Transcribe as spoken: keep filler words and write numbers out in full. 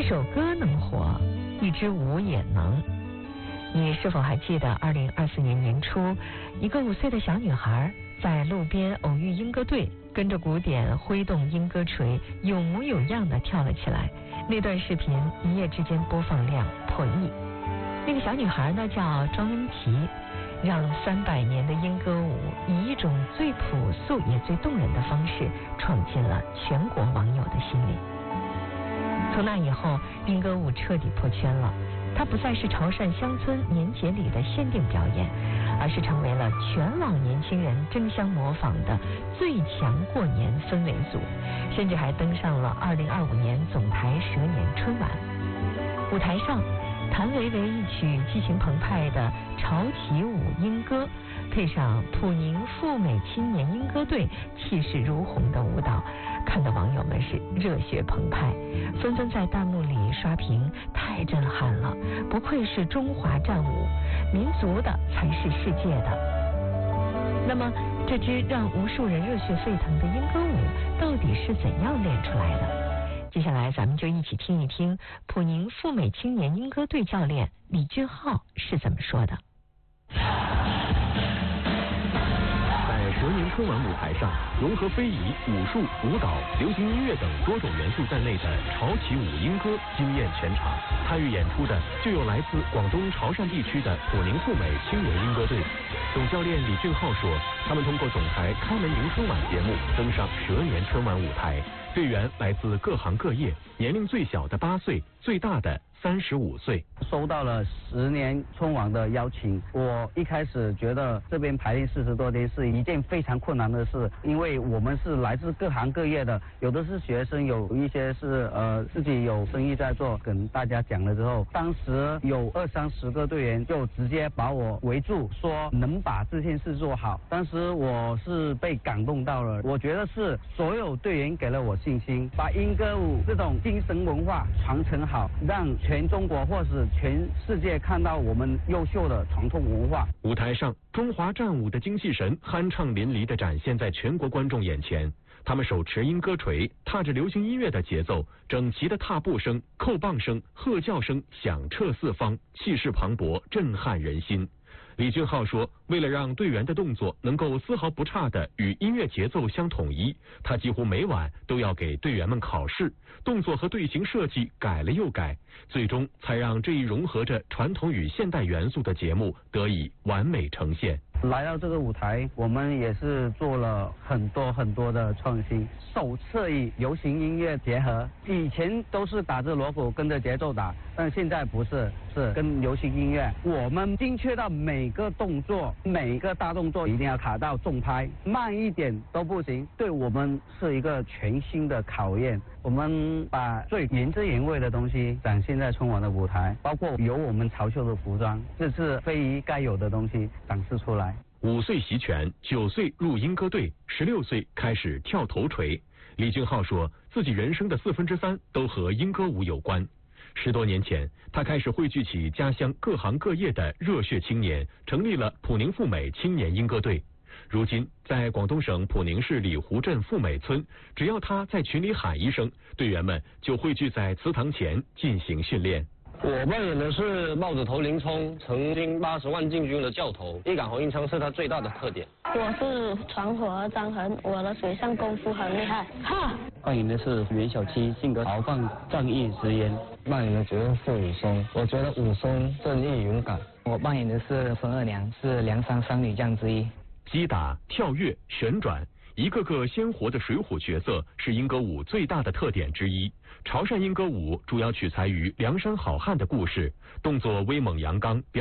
首歌能火，一支舞也能。你是否还记得二零二四年年初，一个五岁的小女孩在路边偶遇莺歌队，跟着鼓点挥动莺歌锤，有模有样地跳了起来。那段视频一夜之间播放量破亿。那个小女孩呢叫庄恩琪，让三百年的莺歌舞以一种最朴素也最动人的方式闯进了全国网友的心里。从那以后，莺歌舞彻底破圈了。它不再是潮汕乡村年节里的限定表演，而是成为了全网年轻人争相模仿的最强过年氛围组，甚至还登上了二零二五年总台蛇年春晚。舞台上，谭维维一曲激情澎湃的潮起舞莺歌，配上普宁赴美青年莺歌队气势如虹的舞蹈，看得网友们是热血澎湃，纷纷在弹幕里刷屏，太震撼了，不愧是中华战舞，民族的才是世界的。那么这支让无数人热血沸腾的莺歌舞到底是怎样练出来的？接下来咱们就一起听一听普宁赴美青年莺歌队教练李俊浩是怎么说的。 蛇年春晚舞台上，融合非遗、武术、舞蹈、流行音乐等多种元素在内的潮起舞莺歌惊艳全场。参与演出的就有来自广东潮汕地区的普宁赴美青年莺歌队。总教练李俊浩说，他们通过总台开门迎春晚节目登上蛇年春晚舞台，队员来自各行各业，年龄最小的八岁，最大的三十五岁。 收到了十年春晚的邀请，我一开始觉得这边排练四十多天是一件非常困难的事，因为我们是来自各行各业的，有的是学生，有一些是呃自己有生意在做。跟大家讲了之后，当时有二三十个队员就直接把我围住，说能把这件事做好。当时我是被感动到了，我觉得是所有队员给了我信心，把莺歌舞这种精神文化传承好，让全中国或是全世界看到我们优秀的传统文化。 舞台上，中华战舞的精气神酣畅淋漓地展现在全国观众眼前。他们手持莺歌锤，踏着流行音乐的节奏，整齐的踏步声、扣棒声、喝叫声响彻四方，气势磅礴，震撼人心。李俊浩说，为了让队员的动作能够丝毫不差地与音乐节奏相统一，他几乎每晚都要给队员们考试，动作和队形设计改了又改，最终才让这一融合着传统与现代元素的节目得以完美呈现。 来到这个舞台，我们也是做了很多很多的创新，首次与流行音乐结合。以前都是打着锣鼓跟着节奏打，但现在不是，是跟流行音乐，我们精确到每个动作，每个大动作一定要卡到重拍，慢一点都不行，对我们是一个全新的考验。我们把最原汁原味的东西展现在春晚的舞台，包括有我们潮秀的服装，这是非遗该有的东西展示出来。 五岁习拳，九岁入莺歌队，十六岁开始跳头锤。李俊浩说，自己人生的四分之三都和莺歌舞有关。十多年前，他开始汇聚起家乡各行各业的热血青年，成立了普宁赴美青年莺歌队。如今，在广东省普宁市里湖镇富美村，只要他在群里喊一声，队员们就汇聚在祠堂前进行训练。 我扮演的是冒着头林冲，曾经八十万禁军的教头，一杆红缨枪是他最大的特点。 我是传火儿张衡，我的水上功夫很厉害，哈！ 扮演的是袁小七，性格豪放、仗义直言。 扮演的角色是武松，我觉得武松正义勇敢。 我扮演的是冯二娘，是梁山三女将之一。 击打、跳跃、旋转，一个个鲜活的水浒角色是莺歌舞最大的特点之一。潮汕莺歌舞主要取材于梁山好汉的故事，动作威猛阳刚。